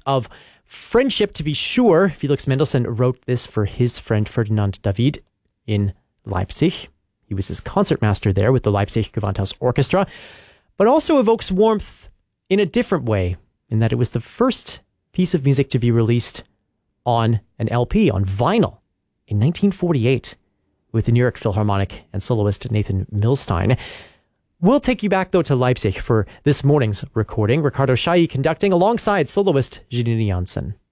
of friendship, to be sure. Felix Mendelssohn wrote this for his friend Ferdinand David in Leipzig. He was his concertmaster there with the Leipzig Gewandhaus Orchestra, but also evokes warmth in a different way, in that it was the first piece of music to be released on an LP, on vinyl, in 1948 with the New York Philharmonic and soloist Nathan Milstein. We'll take you back, though, to Leipzig for this morning's recording. Ricardo Chailly conducting alongside soloist Janine Janssen.